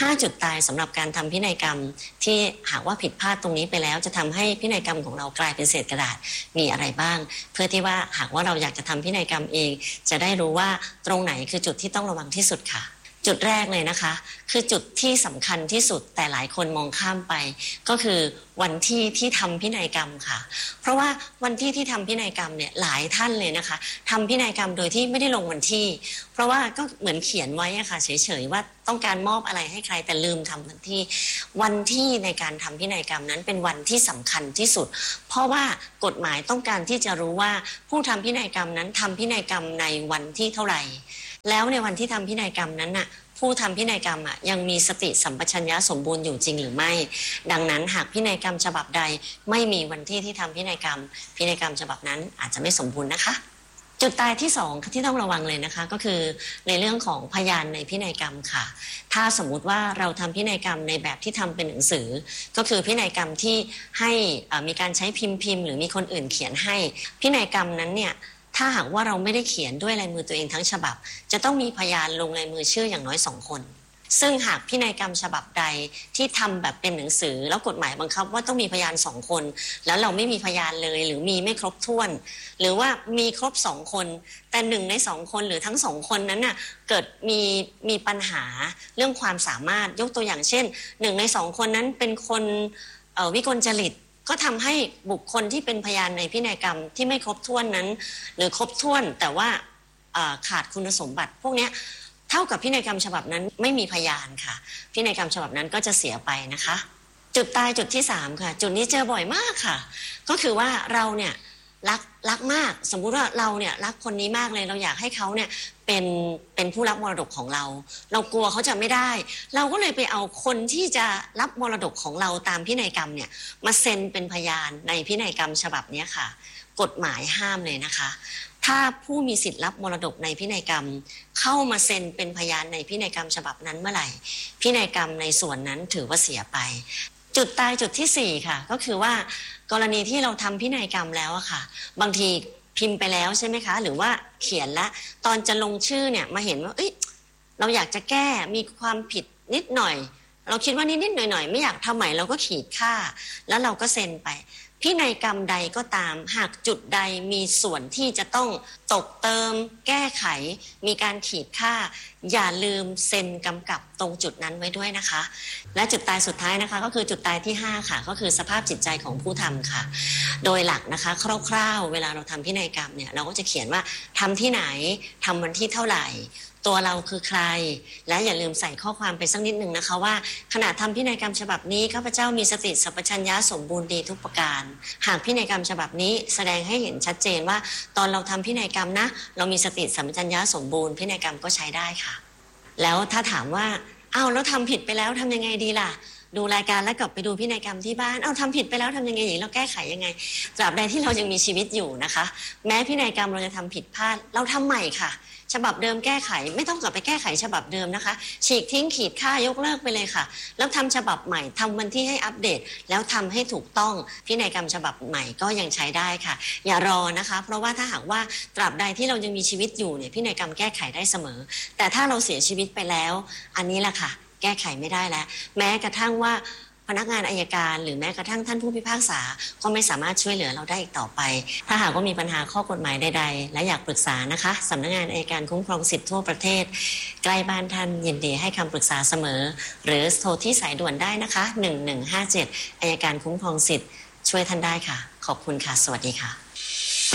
5 จุดตายสำหรับการทำพินัยกรรมที่หากว่าผิดพลาดตรงนี้ไปแล้วจะทำให้พินัยกรรมของเรากลายเป็นเศษกระดาษมีอะไรบ้างเพื่อที่ว่าหากว่าเราอยากจะทำพินัยกรรมเองจะได้รู้ว่าตรงไหนคือจุดที่ต้องระวังที่สุดค่ะจุดแรกเลยนะคะคือจุดที่สำคัญที่สุดแต่หลายคนมองข้ามไปก็คือวันที่ทำพินัยกรรมค่ะเพราะว่าวันที่ทำพินัยกรรมเนี่ยหลายท่านเลยนะคะทำพินัยกรรมโดยที่ไม่ได้ลงวันที่เพราะว่าก็เหมือนเขียนไว้อะค่ะเฉยๆว่าต้องการมอบอะไรให้ใครแต่ลืมทำวันที่ในการทำพินัยกรรมนั้นเป็นวันที่สำคัญที่สุดเพราะว่ากฎหมายต้องการที่จะรู้ว่าผู้ทำพินัยกรรมนั้นทำพินัยกรรมในวันที่เท่าไหร่แล้วในวันที่ทำพินัยกรรมนั้นน่ะผู้ทำพินัยกรรมยังมีสติสัมปชัญญะสมบูรณ์อยู่จริงหรือไม่ดังนั้นหากพินัยกรรมฉบับใดไม่มีวันที่ทำพินัยกรรมฉบับนั้นอาจจะไม่สมบูรณ์นะคะจุดตายที่2ที่ต้องระวังเลยนะคะก็คือในเรื่องของพยานในพินัยกรรมค่ะถ้าสมมุติว่าเราทำพินัยกรรมในแบบที่ทำเป็นหนังสือก็คือพินัยกรรมที่ให้มีการใช้พิมพ์หรือมีคนอื่นเขียนให้พินัยกรรมนั้นเนี่ยถ้าหากว่าเราไม่ได้เขียนด้วยลายมือตัวเองทั้งฉบับจะต้องมีพยานลงลายมือชื่ออย่างน้อย2 คนซึ่งหากพินัยกรรมฉบับใดที่ทำแบบเป็นหนังสือแล้วกฎหมายบังคับว่าต้องมีพยาน2 คนแล้วเราไม่มีพยานเลยหรือมีไม่ครบถ้วนหรือว่ามีครบ2 คนแต่1 ใน 2 คนหรือทั้ง2 คนนั้นน่ะเกิดมีปัญหาเรื่องความสามารถยกตัวอย่างเช่น1 ใน 2 คนนั้นเป็นคนวิกลจริตก็ทำให้บุคคลที่เป็นพยานในพินัยกรรมที่ไม่ครบถ้วนนั้นหรือครบถ้วนแต่ว่าขาดคุณสมบัติพวกนี้เท่ากับพินัยกรรมฉบับนั้นไม่มีพยานค่ะพินัยกรรมฉบับนั้นก็จะเสียไปนะคะจุดตายจุดที่3ค่ะจุดนี้เจอบ่อยมากค่ะก็คือว่าเราเนี่ยรักมากสมมุติว่าเราเนี่ยรักคนนี้มากเลยเราอยากให้เขาเนี่ยเป็นผู้รับมรดกของเรากลัวเขาจะไม่ได้เราก็เลยไปเอาคนที่จะรับมรดกของเราตามพินัยกรรมเนี่ยมาเซ็นเป็นพยานในพินัยกรรมฉบับนี้ค่ะกฎหมายห้ามเลยนะคะถ้าผู้มีสิทธิ์รับมรดกในพินัยกรรมเข้ามาเซ็นเป็นพยานในพินัยกรรมฉบับนั้นเมื่อไหร่พินัยกรรมในส่วนนั้นถือว่าเสียไปจุดตายจุดที่4ค่ะก็คือว่ากรณีที่เราทำพินัยกรรมแล้วอะค่ะบางทีพิมพ์ไปแล้วใช่ไหมคะหรือว่าเขียนละตอนจะลงชื่อเนี่ยมาเห็นว่าเราอยากจะแก้มีความผิดนิดหน่อยเราคิดว่านิดหน่อยไม่อยากทำใหม่เราก็ขีดค่าแล้วเราก็เซ็นไปพินัยกรรมใดก็ตามหากจุดใดมีส่วนที่จะต้องตกเติมแก้ไขมีการขีดค่าอย่าลืมเซ็นกำกับตรงจุดนั้นไว้ด้วยนะคะและจุดตายสุดท้ายนะคะก็คือจุดตายที่5ค่ะก็คือสภาพจิตใจของผู้ทำค่ะโดยหลักนะคะคร่าวๆเวลาเราทำพินัยกรรมเนี่ยเราก็จะเขียนว่าทำที่ไหนทำวันที่เท่าไหร่ตัวเราคือใครและอย่าลืมใส่ข้อความไปสักนิดหนึ่งนะคะว่าขณะทำพินัยกรรมฉบับนี้ข้าพเจ้ามีสติสัมปชัญญะสมบูรณ์ดีทุกประการหากพินัยกรรมฉบับนี้แสดงให้เห็นชัดเจนว่าตอนเราทำพินัยกรรมนะเรามีสติสัมปชัญญะสมบูรณ์พินัยกรรมก็ใช้ได้ค่ะแล้วถ้าถามว่าแล้วทำผิดไปแล้วทำยังไงดีล่ะดูรายการแล้วกลับไปดูพินัยกรรมที่บ้านทำผิดไปแล้วทำยังไงดีเราแก้ไขยังไงตราบใดที่เรายังมีชีวิตอยู่นะคะแม้พินัยกรรมเราจะทำผิดพลาดเราทำใหม่ค่ะฉบับเดิมแก้ไขไม่ต้องกลับไปแก้ไขฉบับเดิมนะคะฉีกทิ้งขีดค่ายกเลิกไปเลยค่ะแล้วทำฉบับใหม่ทำวันที่ให้อัปเดตแล้วทำให้ถูกต้องพินัยกรรมฉบับใหม่ก็ยังใช้ได้ค่ะอย่ารอนะคะเพราะว่าถ้าหากว่าตราบใดที่เรายังมีชีวิตอยู่เนี่ยพินัยกรรมแก้ไขได้เสมอแต่ถ้าเราเสียชีวิตไปแล้วอันนี้แหละค่ะแก้ไขไม่ได้แล้วแม้กระทั่งว่าพนักงานอัยการหรือแม้กระทั่งท่านผู้พิพากษาก็ไม่สามารถช่วยเหลือเราได้อีกต่อไปถ้าหากว่ามีปัญหาข้อกฎหมายใดๆและอยากปรึกษานะคะสำนักงานอัยการคุ้มครองสิทธิทั่วประเทศใกล้บ้านท่านยินดีให้คำปรึกษาเสมอหรือโทรที่สายด่วนได้นะคะ1157อัยการคุ้มครองสิทธิ์ช่วยท่านได้ค่ะขอบคุณค่ะสวัสดีค่ะ